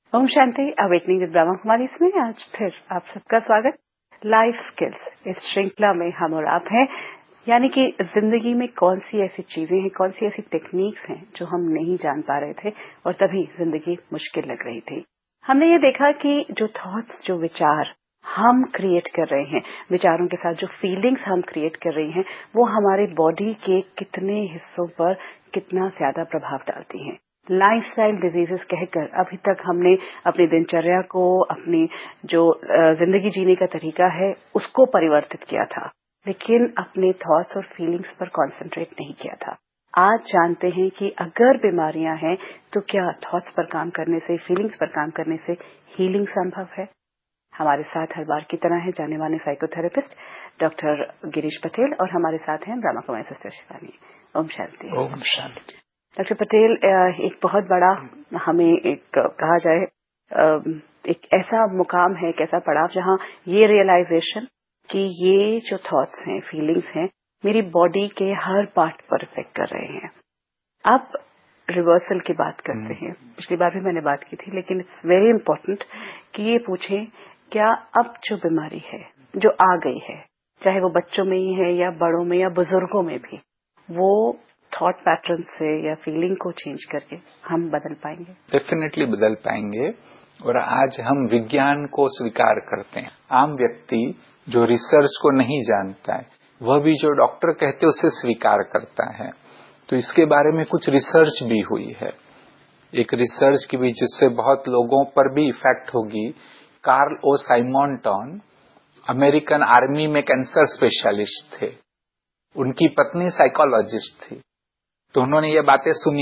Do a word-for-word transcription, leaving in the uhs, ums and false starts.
Om Shanti. Awakening with Brahma Kumari इसमें आज फिर आप सबका स्वागत। लाइफ स्किल्स इस श्रृंखला में हम और आप हैं, यानी कि जिंदगी में कौन सी ऐसी चीजें हैं, कौन सी ऐसी टेक्निक्स हैं जो हम नहीं जान पा रहे थे और तभी जिंदगी मुश्किल लग रही थी। हमने ये देखा कि जो थॉट्स, जो विचार हम क्रिएट कर रहे हैं, विचारों के साथ जो फीलिंग्स हम क्रिएट कर रहे हैं, वो हमारे बॉडी के कितने हिस्सों पर कितना ज्यादा प्रभाव डालती हैं। लाइफस्टाइल डिजीजेस कहकर अभी तक हमने अपनी दिनचर्या को, अपनी जो जिंदगी जीने का तरीका है उसको परिवर्तित किया था, लेकिन अपने थॉट्स और फीलिंग्स पर कंसंट्रेट नहीं किया था। आज जानते हैं कि अगर बीमारियां हैं तो क्या थॉट्स पर काम करने से, फीलिंग्स पर काम करने से हीलिंग संभव है। हमारे साथ हर बार की तरह है जाने माने साइकोथेरेपिस्ट डॉक्टर गिरीश पटेल और हमारे साथ हैं ब्रह्मा कुमारी सिस्टर शिवानी। ओम शांति। ओम शांति। डॉक्टर पटेल, एक बहुत बड़ा हमें एक कहा जाए एक ऐसा मुकाम है, एक ऐसा पड़ाव जहां ये रियलाइजेशन कि ये जो थॉट्स हैं, फीलिंग्स हैं, मेरी बॉडी के हर पार्ट पर इफेक्ट कर रहे हैं। अब रिवर्सल की बात करते हैं। पिछली बार भी मैंने बात की थी, लेकिन इट्स वेरी इंपॉर्टेंट कि ये पूछें क्या अब जो बीमारी है जो आ गई है, चाहे वो बच्चों में ही है या बड़ों में या बुजुर्गों में भी, वो थॉट पैटर्न से या फीलिंग को चेंज करके हम बदल पाएंगे? डेफिनेटली बदल पाएंगे। और आज हम विज्ञान को स्वीकार करते हैं। आम व्यक्ति जो रिसर्च को नहीं जानता है, वह भी जो डॉक्टर कहते हैं उसे स्वीकार करता है। तो इसके बारे में कुछ रिसर्च भी हुई है। एक रिसर्च की भी जिससे बहुत लोगों पर भी इफेक्ट होगी। कार्ल ओ साइमोंटन अमेरिकन आर्मी में कैंसर स्पेशलिस्ट थे। उनकी पत्नी साइकोलॉजिस्ट थी। तो उन्होंने ये बातें सुनी